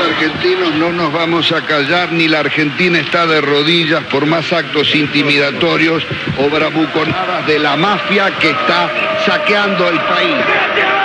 argentinos no nos vamos a callar, ni la Argentina está de rodillas por más actos intimidatorios o bravuconadas de la mafia que está saqueando el país.